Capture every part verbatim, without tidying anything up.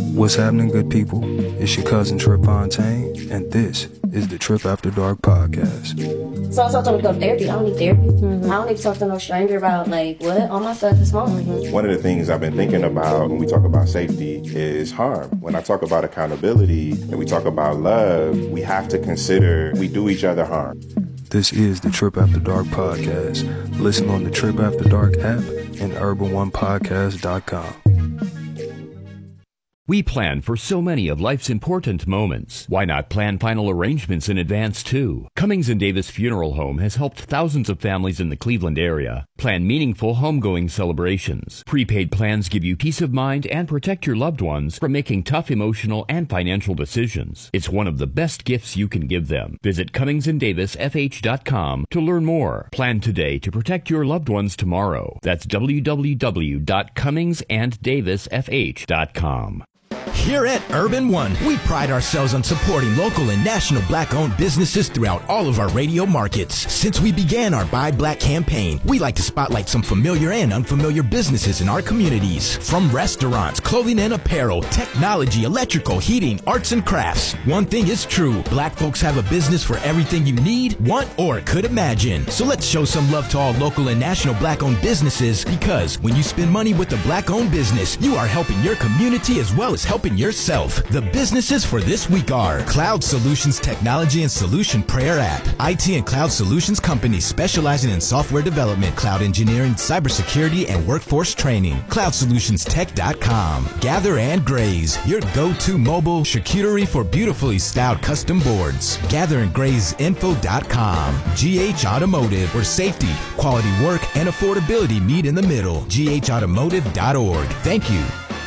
What's happening, good people? It's your cousin Trip Fontaine, and this is the Trip After Dark podcast. So I told him to go to therapy. I don't need therapy. Mm-hmm. I don't need to talk to no stranger about, like, what? All my stuff is small. Mm-hmm. One of the things I've been thinking about when we talk about safety is harm. When I talk about accountability and we talk about love, we have to consider we do each other harm. This is the Trip After Dark podcast. Listen on the Trip After Dark app and urban one podcast dot com. We plan for so many of life's important moments. Why not plan final arrangements in advance, too? Cummings and Davis Funeral Home has helped thousands of families in the Cleveland area plan meaningful homegoing celebrations. Prepaid plans give you peace of mind and protect your loved ones from making tough emotional and financial decisions. It's one of the best gifts you can give them. Visit Cummings and Davis F H dot com to learn more. Plan today to protect your loved ones tomorrow. That's w w w dot cummings and davis f h dot com. Here at Urban One, we pride ourselves on supporting local and national black-owned businesses throughout all of our radio markets. Since we began our Buy Black campaign, we like to spotlight some familiar and unfamiliar businesses in our communities. From restaurants, clothing and apparel, technology, electrical, heating, arts and crafts. One thing is true, black folks have a business for everything you need, want, or could imagine. So let's show some love to all local and national black-owned businesses, because when you spend money with a black-owned business, you are helping your community as well as helping yourself. The businesses for this week are Cloud Solutions Technology and Solution Prayer App, I T and Cloud Solutions Company specializing in software development, cloud engineering, cybersecurity, and workforce training. cloud solutions tech dot com. Gather and Graze, your go-to mobile charcuterie for beautifully styled custom boards. gather and graze info dot com. G H Automotive, where safety, quality work, and affordability meet in the middle. G H automotive dot org. Thank you.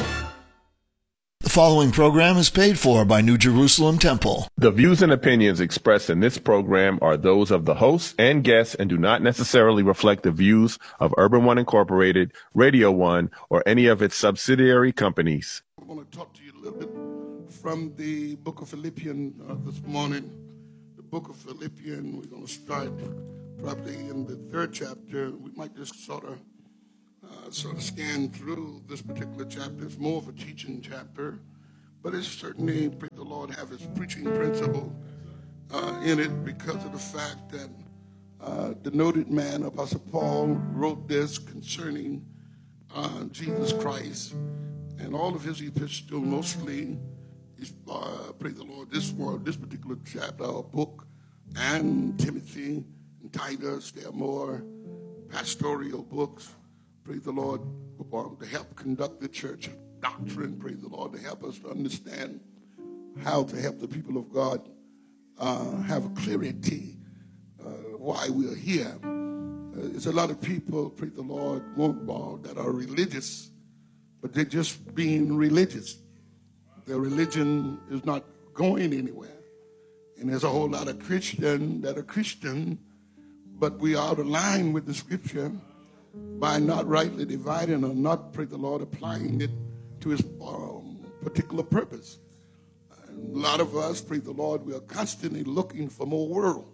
The following program is paid for by New Jerusalem Temple. The views and opinions expressed in this program are those of the hosts and guests and do not necessarily reflect the views of Urban One Incorporated, Radio One, or any of its subsidiary companies. I want to talk to you a little bit from the book of Philippians uh, this morning. The book of Philippians, we're going to start probably in the third chapter. We might just sort of Uh, sort of scan through this particular chapter. It's more of a teaching chapter, but it's certainly, praise the Lord, have its preaching principle uh, in it because of the fact that uh, the noted man, Apostle Paul, wrote this concerning uh, Jesus Christ, and all of his epistles mostly, is, uh, praise the Lord, this word, this particular chapter or book, and Timothy and Titus, they are more pastoral books. Praise the Lord, to help conduct the church doctrine, praise the Lord, to help us to understand how to help the people of God uh, have a clarity uh, why we are here. Uh, there's a lot of people, praise the Lord, that are religious, but they're just being religious. Their religion is not going anywhere. And there's a whole lot of Christians that are Christian, but we are out of line with the scripture by not rightly dividing or not, praise the Lord, applying it to his um, particular purpose. And a lot of us, praise the Lord, we are constantly looking for more world,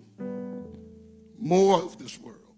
more of this world.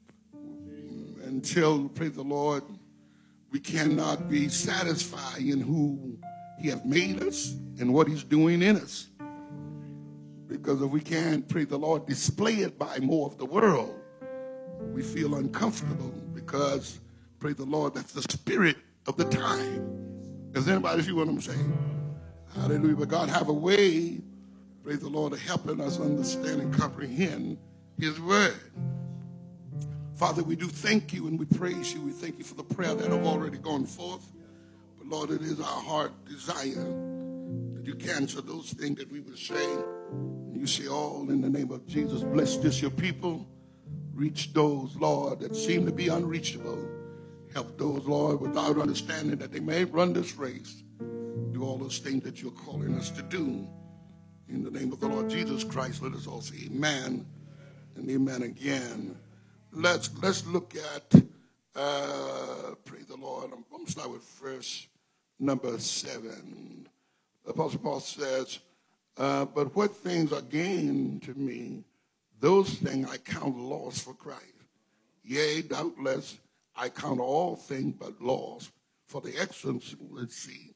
Until, praise the Lord, we cannot be satisfied in who he has made us and what he's doing in us. Because if we can't, praise the Lord, display it by more of the world, we feel uncomfortable because, praise the Lord, that's the spirit of the time. Does anybody see what I'm saying? Hallelujah. But God have a way, praise the Lord, of helping us understand and comprehend his word. Father, we do thank you and we praise you. We thank you for the prayer that have already gone forth. But Lord, it is our heart desire that you cancel those things that we would say. You say all in the name of Jesus. Bless this your people. Reach those, Lord, that seem to be unreachable. Help those, Lord, without understanding that they may run this race. Do all those things that you're calling us to do. In the name of the Lord Jesus Christ, let us all say amen and amen again. Let's let's look at, uh, praise the Lord. I'm, I'm going to start with verse number seven. Apostle Paul says, uh, but what things are gained to me, those things I count loss for Christ. Yea, doubtless, I count all things but loss for the excellency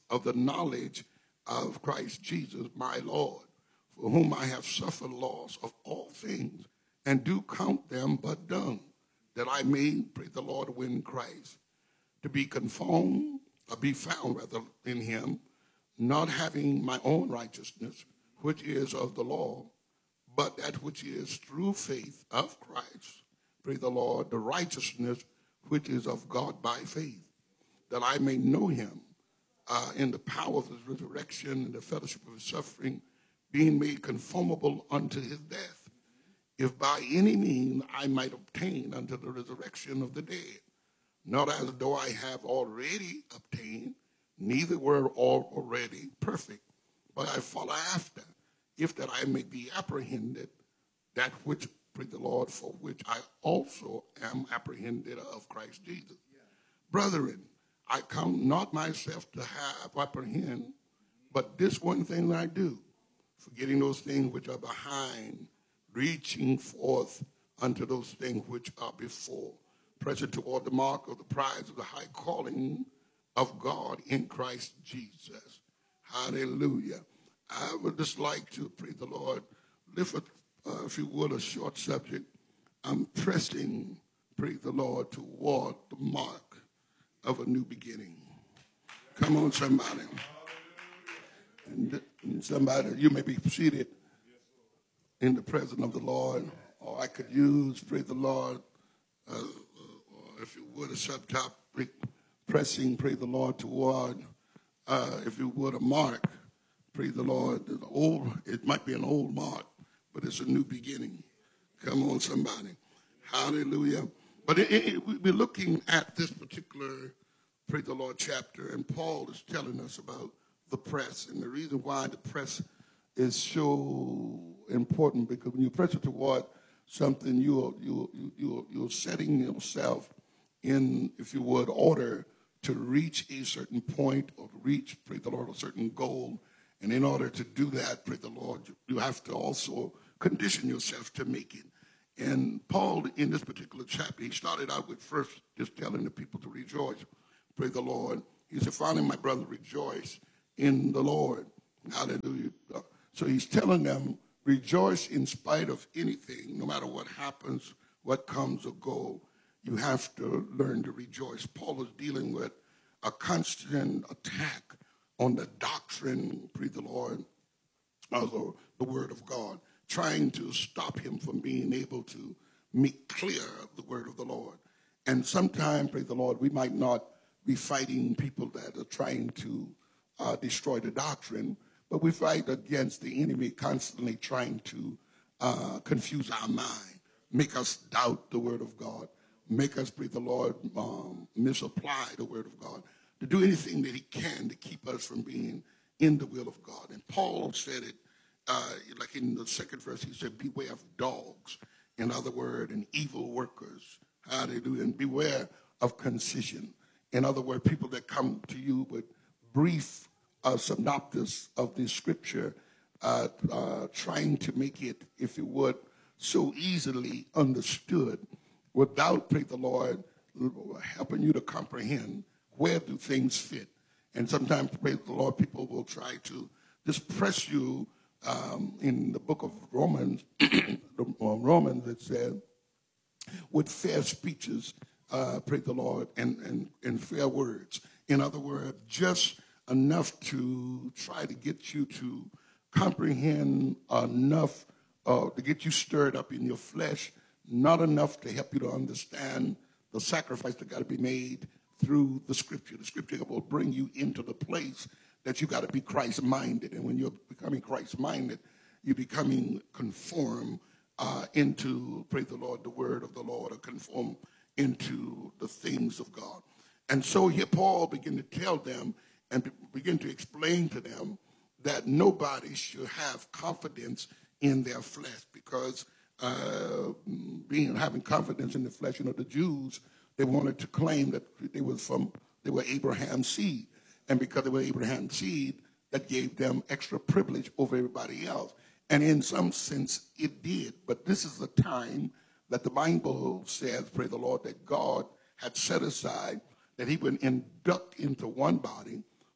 of the knowledge of Christ Jesus, my Lord, for whom I have suffered loss of all things, and do count them but dung, that I may, praise the Lord, win Christ, to be conformed, or be found rather in him, not having my own righteousness, which is of the law, but that which is through faith of Christ, praise the Lord, the righteousness which is of God by faith, that I may know him uh, in the power of his resurrection and the fellowship of his suffering, being made conformable unto his death, if by any means I might obtain unto the resurrection of the dead. Not as though I have already obtained, neither were all already perfect, but I follow after, if that I may be apprehended that which, praise the Lord, for which I also am apprehended of Christ Jesus. Yeah. Brethren, I count not myself to have apprehend, but this one thing I do, forgetting those things which are behind, reaching forth unto those things which are before, pressing toward the mark of the prize of the high calling of God in Christ Jesus. Hallelujah. I would just like to, praise the Lord, lift, a, uh, if you would, a short subject. I'm pressing, praise the Lord, toward the mark of a new beginning. Come on, somebody. And, and somebody, you may be seated in the presence of the Lord, or I could use, praise the Lord, uh, or if you would, a subtopic, pressing, praise the Lord, toward, uh, if you would, a mark. Praise the Lord. The old, it might be an old mark, but it's a new beginning. Come on, somebody. Hallelujah. But it, it, we're looking at this particular, praise the Lord, chapter, and Paul is telling us about the press. And the reason why the press is so important, because when you press it toward something, you're, you're, you're, you're setting yourself in, if you would, order to reach a certain point or to reach, praise the Lord, a certain goal. And in order to do that, praise the Lord, you have to also condition yourself to make it. And Paul, in this particular chapter, he started out with first just telling the people to rejoice. Praise the Lord. He said, finally, my brother, rejoice in the Lord. Hallelujah. So he's telling them, rejoice in spite of anything, no matter what happens, what comes or go. You have to learn to rejoice. Paul is dealing with a constant attack on the doctrine, praise the Lord, of the, the word of God, trying to stop him from being able to make clear the word of the Lord. And sometimes, praise the Lord, we might not be fighting people that are trying to uh, destroy the doctrine, but we fight against the enemy constantly trying to uh, confuse our mind, make us doubt the word of God, make us, praise the Lord, um, misapply the word of God, to do anything that he can to keep us from being in the will of God. And Paul said it, uh, like in the second verse, he said, beware of dogs, in other words, and evil workers. Hallelujah. And beware of concision. In other words, people that come to you with brief uh, synopsis of the scripture, uh, uh, trying to make it, if you would, so easily understood without, praise the Lord, helping you to comprehend where do things fit. And sometimes, praise the Lord, people will try to just press you um, in the book of Romans, Romans it said, with fair speeches, uh, praise the Lord, and, and, and fair words. In other words, just enough to try to get you to comprehend, enough uh, to get you stirred up in your flesh, not enough to help you to understand the sacrifice that got to be made through the scripture. The scripture will bring you into the place that you got to be Christ-minded. And when you're becoming Christ-minded, you're becoming conformed uh, into, praise the Lord, the word of the Lord, or conform into the things of God. And so here Paul began to tell them and be, begin to explain to them that nobody should have confidence in their flesh, because uh, being having confidence in the flesh, you know, the Jews, they wanted to claim that they were from, they were Abraham's seed. And because they were Abraham's seed, that gave them extra privilege over everybody else. And in some sense, it did. But this is the time that the Bible says, praise the Lord, that God had set aside that he would induct into one body,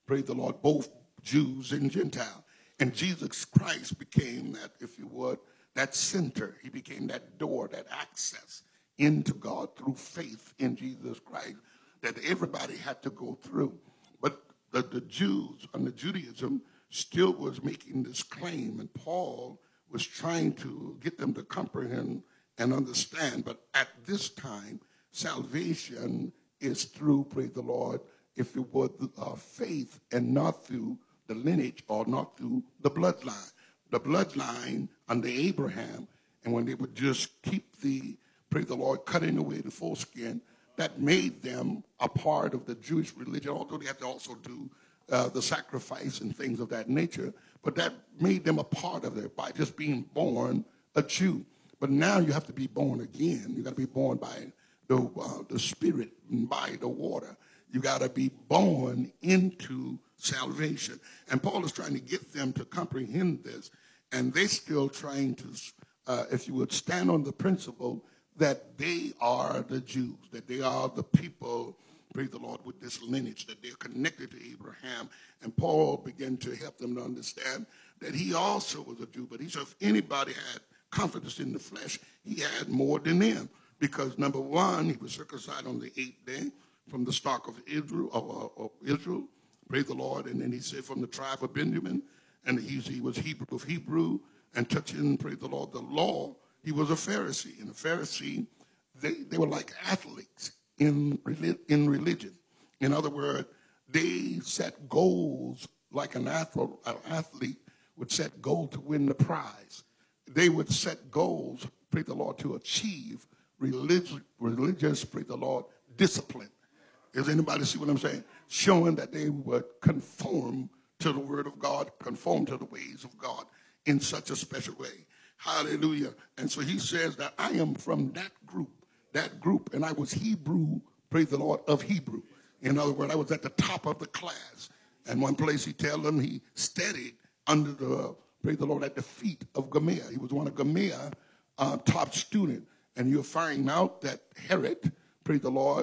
praise the Lord, both Jews and Gentiles. And Jesus Christ became that, if you would, that center. He became that door, that access into God through faith in Jesus Christ that everybody had to go through. But the, the Jews under Judaism still was making this claim, and Paul was trying to get them to comprehend and understand. But at this time, salvation is through, praise the Lord, if it would, uh, faith, and not through the lineage or not through the bloodline. The bloodline under Abraham, and when they would just keep the, praise the Lord, cutting away the foreskin, that made them a part of the Jewish religion, although they had to also do uh, the sacrifice and things of that nature, but that made them a part of it by just being born a Jew. But now you have to be born again. You got to be born by the, uh, the Spirit and by the water. You got to be born into salvation. And Paul is trying to get them to comprehend this, and they're still trying to, uh, if you would, stand on the principle that they are the Jews, that they are the people, praise the Lord, with this lineage, that they're connected to Abraham. And Paul began to help them to understand that he also was a Jew. But he said if anybody had confidence in the flesh, he had more than them. Because number one, he was circumcised on the eighth day from the stock of Israel, of, of Israel, praise the Lord. And then he said from the tribe of Benjamin, and he, he was Hebrew of Hebrew, and touching, praise the Lord, the law, he was a Pharisee. And a Pharisee, they, they were like athletes in, in religion. In other words, they set goals like an athlete would set goals to win the prize. They would set goals, praise the Lord, to achieve religious, religious, praise the Lord, discipline. Does anybody see what I'm saying? Showing that they would conform to the word of God, conform to the ways of God in such a special way. Hallelujah. And so he says that I am from that group, that group, and I was Hebrew, praise the Lord, of Hebrew. In other words, I was at the top of the class. And one place he tells them he studied under the, praise the Lord, at the feet of Gamaliel. He was one of Gamaliel's uh, top students. And you'll find out that Herod, praise the Lord,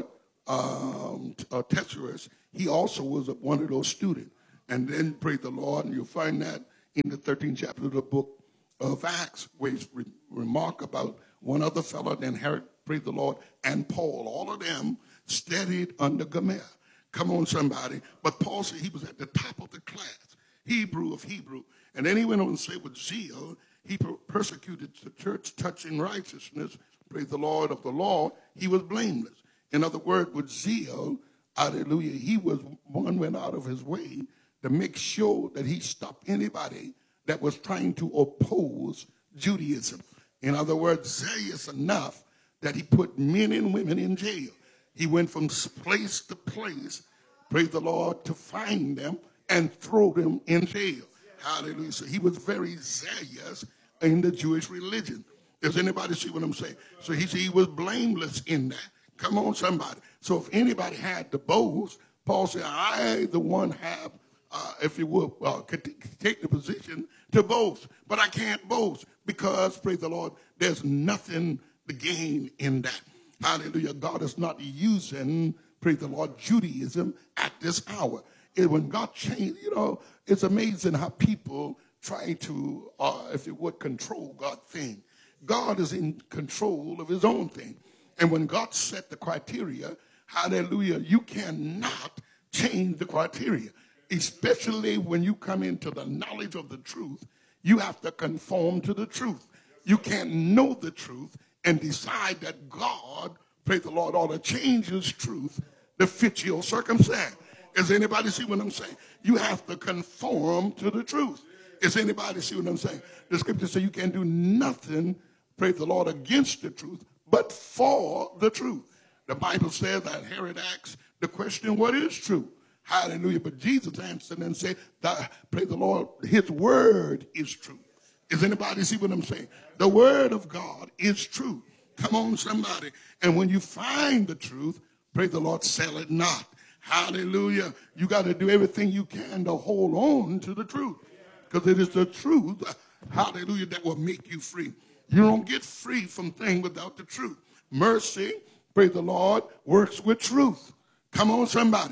um, uh, Tetrus, he also was one of those students. And then, praise the Lord, and you'll find that in the thirteenth chapter of the book of Acts, where he's re- remark about one other fellow named Herod, praise the Lord, and Paul. All of them studied under Gamaliel. Come on, somebody. But Paul said he was at the top of the class, Hebrew of Hebrew. And then he went on to say with zeal, he per- persecuted the church, touching righteousness, praise the Lord, of the law. He was blameless. In other words, with zeal, hallelujah, he was one went out of his way to make sure that he stopped anybody that was trying to oppose Judaism. In other words, zealous enough that he put men and women in jail. He went from place to place, praise the Lord, to find them and throw them in jail. Hallelujah. So he was very zealous in the Jewish religion. Does anybody see what I'm saying? So he, he was blameless in that. Come on, somebody. So if anybody had to boast, Paul said, I, the one, have, uh, if you will, uh, could take the position to boast. But I can't boast because, praise the Lord, there's nothing to gain in that. Hallelujah. God is not using, praise the Lord, Judaism at this hour. It, when God changed, you know, it's amazing how people try to, uh, if you would, control God's thing. God is in control of his own thing. And when God set the criteria, hallelujah, you cannot change the criteria. Especially when you come into the knowledge of the truth, you have to conform to the truth. You can't know the truth and decide that God, praise the Lord, ought to change his truth to fit your circumstance. Does anybody see what I'm saying? You have to conform to the truth. Does anybody see what I'm saying? The scripture says you can't do nothing, praise the Lord, against the truth, but for the truth. The Bible says that Herod asked the question, what is true? Hallelujah. But Jesus answered and said, praise the Lord, his word is true. Does anybody see what I'm saying? The word of God is true. Come on, somebody. And when you find the truth, praise the Lord, sell it not. Hallelujah. You got to do everything you can to hold on to the truth. Because it is the truth, hallelujah, that will make you free. You don't get free from things without the truth. Mercy, praise the Lord, works with truth. Come on, somebody.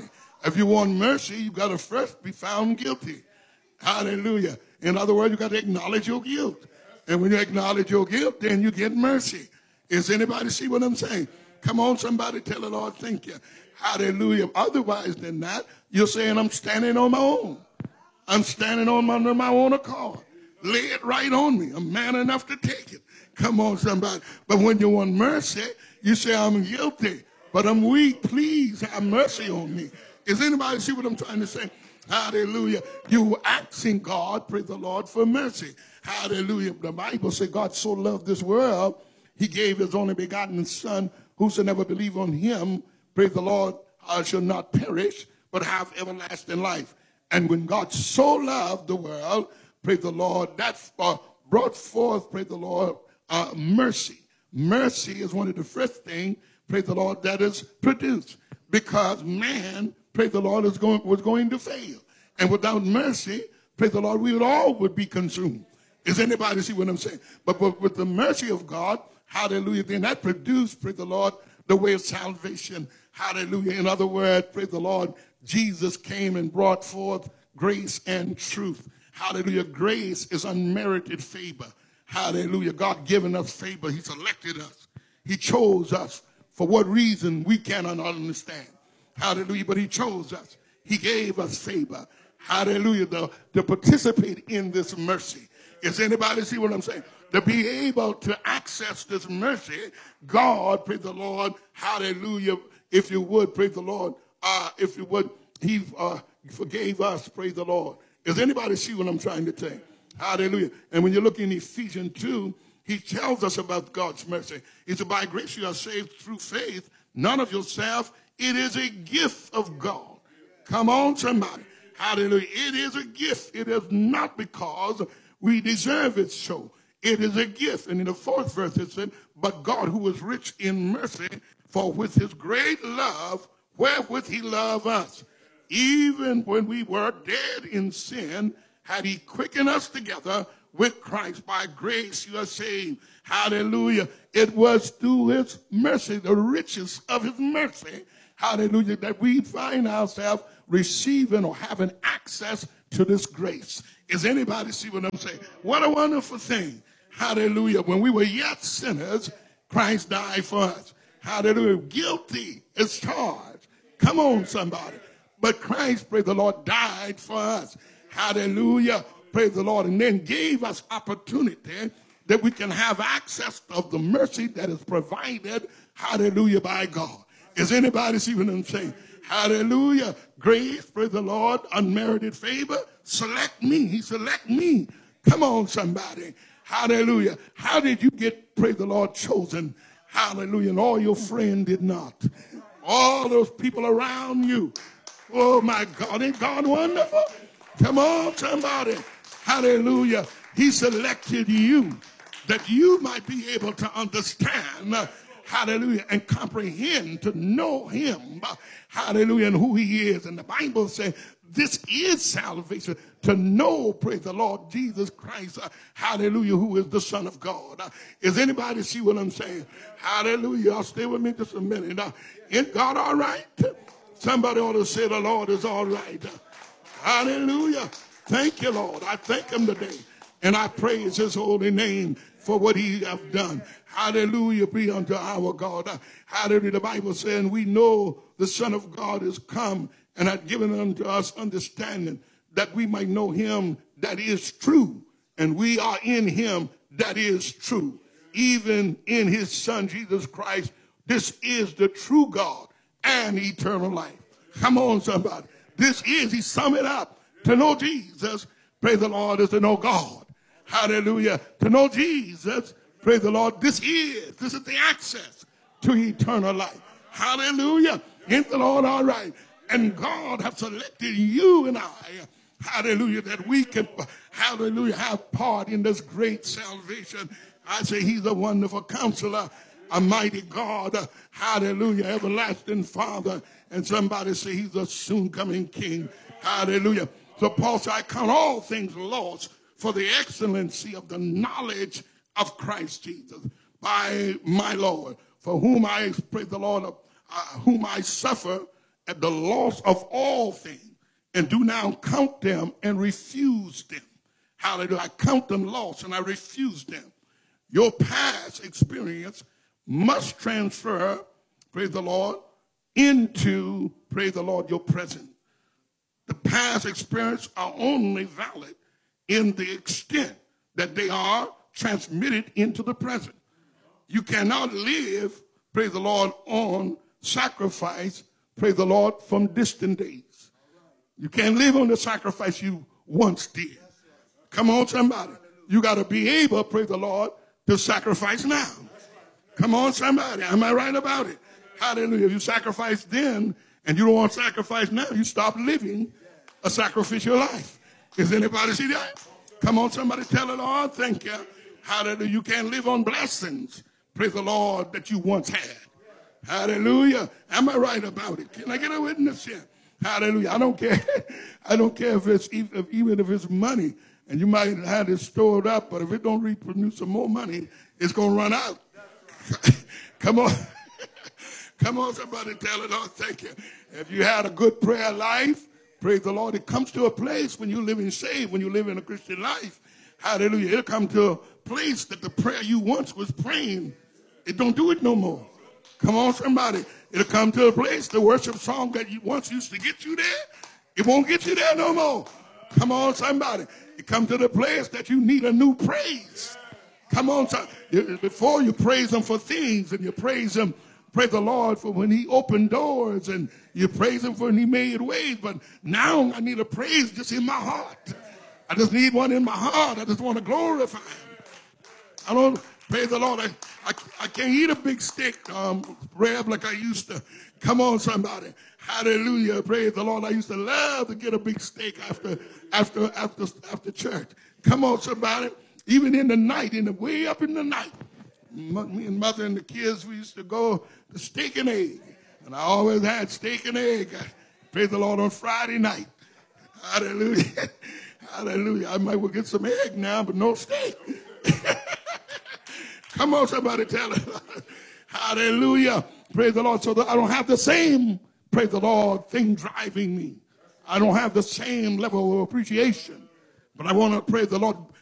If you want mercy, you got to first be found guilty. Hallelujah. In other words, you got to acknowledge your guilt. And when you acknowledge your guilt, then you get mercy. Is anybody see what I'm saying? Come on, somebody tell the Lord, thank you. Hallelujah. Otherwise than that, you're saying I'm standing on my own. I'm standing on my, under my own accord. Lay it right on me. I'm man enough to take it. Come on, somebody. But when you want mercy, you say I'm guilty, but I'm weak. Please have mercy on me. Is anybody see what I'm trying to say? Hallelujah. You asking God, praise the Lord, for mercy. Hallelujah. The Bible says God so loved this world, he gave his only begotten son, whosoever believe on him, praise the Lord, uh, shall not perish, but have everlasting life. And when God so loved the world, praise the Lord, that uh, brought forth, praise the Lord, uh, mercy. Mercy is one of the first things, praise the Lord, that is produced. Because man, praise the Lord, is going, was going to fail. And without mercy, praise the Lord, we would all would be consumed. Does anybody see what I'm saying? But, but with the mercy of God, hallelujah, then that produced, praise the Lord, the way of salvation. Hallelujah. In other words, praise the Lord, Jesus came and brought forth grace and truth. Hallelujah. Grace is unmerited favor. Hallelujah. God given us favor. He selected us. He chose us. For what reason, we cannot understand. Hallelujah. But he chose us. He gave us favor. Hallelujah. To, to participate in this mercy. Does anybody see what I'm saying? To be able to access this mercy, God, praise the Lord, hallelujah, if you would, praise the Lord, uh, if you would, he uh, forgave us, praise the Lord. Does anybody see what I'm trying to say? Hallelujah. And when you look in Ephesians two, he tells us about God's mercy. He said, by grace you are saved through faith, none of yourself. It is a gift of God. Come on, somebody. Hallelujah. It is a gift. It is not because we deserve it so. It is a gift. And in the fourth verse it said, but God who is rich in mercy, for with his great love, wherewith he loved us, even when we were dead in sin, had he quickened us together with Christ. By grace you are saved. Hallelujah. It was through his mercy, the riches of his mercy, hallelujah, that we find ourselves receiving or having access to this grace. Is anybody see what I'm saying? What a wonderful thing. Hallelujah. When we were yet sinners, Christ died for us. Hallelujah. Guilty is charged. Come on, somebody. But Christ, praise the Lord, died for us. Hallelujah. Praise the Lord. And then gave us opportunity that we can have access of the mercy that is provided, hallelujah, by God. Is anybody see what I'm saying? Hallelujah. Grace, praise the Lord, unmerited favor. Select me. He select me. Come on, somebody. Hallelujah. How did you get, praise the Lord, chosen? Hallelujah. And all your friends did not. All those people around you. Oh, my God. Ain't God wonderful? Come on, somebody. Hallelujah. He selected you that you might be able to understand, uh, hallelujah, and comprehend, to know him, uh, hallelujah, and who he is. And the Bible says this is salvation, to know, praise the Lord, Jesus Christ, uh, hallelujah, who is the Son of God. Uh, is anybody see what I'm saying? Hallelujah. Y'all stay with me just a minute. Uh, is God all right? Somebody ought to say the Lord is all right. Uh, hallelujah. Thank you, Lord. I thank him today. And I praise his holy name for what he has done. Hallelujah be unto our God. Hallelujah. The Bible says, we know the Son of God is come and hath given unto us understanding, that we might know him that is true. And we are in him that is true. Even in his Son, Jesus Christ. This is the true God and eternal life. Come on, somebody. This is, he sum it up. To know Jesus, praise the Lord, is to know God. Hallelujah. To know Jesus, praise the Lord, this is, this is the access to eternal life. Hallelujah. Ain't the Lord all right? And God has selected you and I, hallelujah, that we can, hallelujah, have part in this great salvation. I say he's a wonderful counselor, a mighty God, hallelujah, everlasting Father. And somebody say he's a soon coming King. Hallelujah. So Paul said, I count all things lost for the excellency of the knowledge of Christ Jesus, by my Lord, for whom I, praise the Lord, uh, whom I suffer at the loss of all things, and do now count them and refuse them. Hallelujah. I count them lost and I refuse them. Your past experience must transfer, praise the Lord, into, praise the Lord, your present. The past experience are only valid in the extent that they are transmitted into the present. You cannot live, praise the Lord, on sacrifice, praise the Lord, from distant days. You can't live on the sacrifice you once did. Come on, somebody. You got to be able, praise the Lord, to sacrifice now. Come on, somebody. Am I right about it? Hallelujah. If you sacrifice then and you don't want to sacrifice now, you stop living a sacrificial life. Does anybody see that? Come on, somebody, tell the Lord, thank you. Hallelujah. You can't live on blessings, praise the Lord, that you once had. Hallelujah. Am I right about it? Can I get a witness here? Hallelujah. I don't care. I don't care if it's if, even if it's money, and you might have it stored up, but if it don't reproduce some more money, it's going to run out. Come on. Come on, somebody, tell the Lord, thank you. If you had a good prayer life, praise the Lord, it comes to a place when you're living saved, when you live in a Christian life. Hallelujah. It'll come to a place that the prayer you once was praying, it don't do it no more. Come on, somebody. It'll come to a place, the worship song that you once used to get you there, it won't get you there no more. Come on, somebody. It comes to the place that you need a new praise. Come on, son. Before you praise him for things, and you praise him, praise the Lord for when he opened doors, and you praise him for when he made ways. But now I need a praise just in my heart. I just need one in my heart. I just want to glorify him. I don't, praise the Lord. I, I, I can't eat a big steak, um, Reb, like I used to. Come on, somebody. Hallelujah. Praise the Lord. I used to love to get a big steak after, after, after, after church. Come on, somebody. Even in the night, in the way up in the night. Me and mother and the kids, we used to go to steak and egg. And I always had steak and egg. Praise the Lord on Friday night. Hallelujah. Hallelujah. I might well get some egg now, but no steak. Come on, somebody tell it. Hallelujah. Praise the Lord. So that I don't have the same, praise the Lord, thing driving me. I don't have the same level of appreciation. But I want to, praise the Lord,